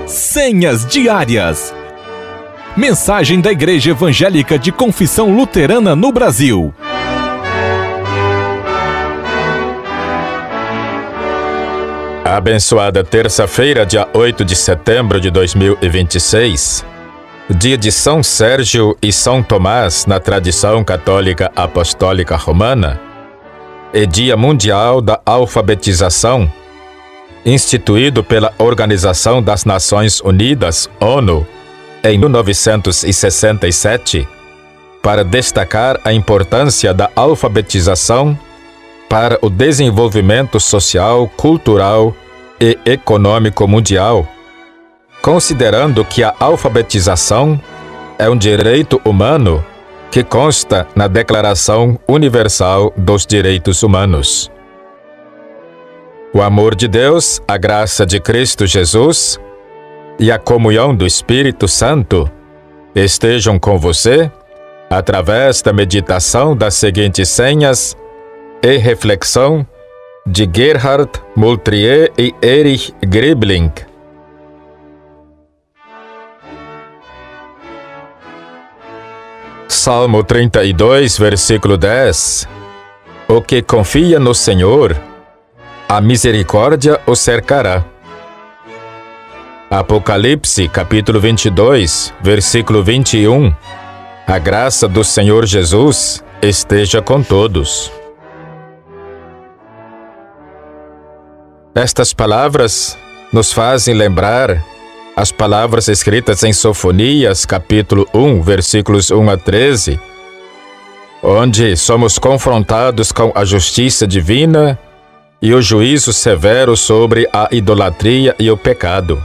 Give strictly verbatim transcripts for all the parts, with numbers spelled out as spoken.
Senhas diárias. Mensagem da Igreja Evangélica de Confissão Luterana no Brasil. Abençoada terça-feira, dia oito de setembro de dois mil e vinte e seis, dia de São Sérgio e São Tomás na tradição católica apostólica romana, e dia mundial da alfabetização, instituído pela Organização das Nações Unidas, ONU, em mil novecentos e sessenta e sete, para destacar a importância da alfabetização para o desenvolvimento social, cultural e econômico mundial, considerando que a alfabetização é um direito humano que consta na Declaração Universal dos Direitos Humanos. O amor de Deus, a graça de Cristo Jesus e a comunhão do Espírito Santo estejam com você através da meditação das seguintes senhas e reflexão de Gerhard Moultrier e Erich Gribling. Salmo trinta e dois, versículo dez. O que confia no Senhor, a misericórdia o cercará. Apocalipse, capítulo vinte e dois, versículo vinte e um. A graça do Senhor Jesus esteja com todos. Estas palavras nos fazem lembrar as palavras escritas em Sofonias, capítulo um, versículos um a treze, onde somos confrontados com a justiça divina e o juízo severo sobre a idolatria e o pecado.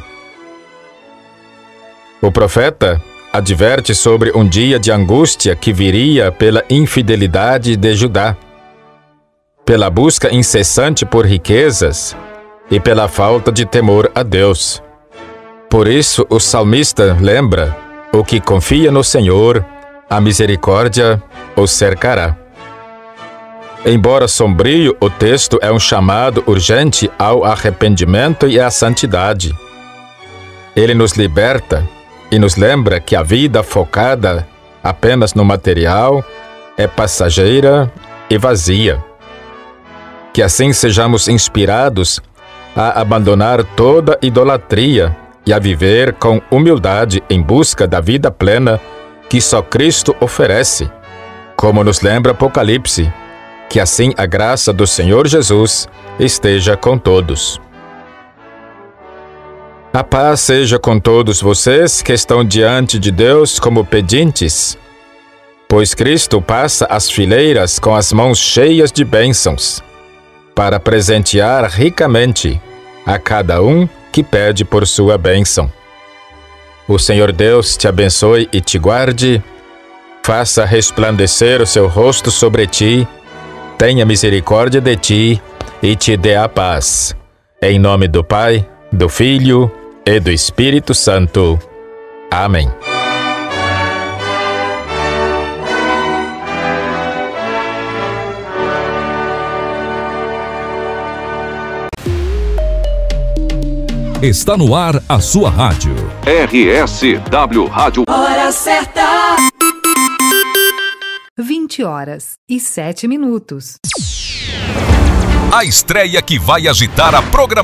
O profeta adverte sobre um dia de angústia que viria pela infidelidade de Judá, pela busca incessante por riquezas e pela falta de temor a Deus. Por isso, o salmista lembra: o que confia no Senhor, a misericórdia o cercará. Embora sombrio, o texto é um chamado urgente ao arrependimento e à santidade. Ele nos liberta e nos lembra que a vida focada apenas no material é passageira e vazia. Que assim sejamos inspirados a abandonar toda idolatria e a viver com humildade em busca da vida plena que só Cristo oferece, como nos lembra Apocalipse. Que assim a graça do Senhor Jesus esteja com todos. A paz seja com todos vocês que estão diante de Deus como pedintes, pois Cristo passa as fileiras com as mãos cheias de bênçãos, para presentear ricamente a cada um que pede por sua bênção. O Senhor Deus te abençoe e te guarde, faça resplandecer o seu rosto sobre ti, tenha misericórdia de ti e te dê a paz. Em nome do Pai, do Filho e do Espírito Santo. Amém. Está no ar a sua rádio. R S W Rádio. Hora certa. vinte horas e sete minutos. A estreia que vai agitar a programação.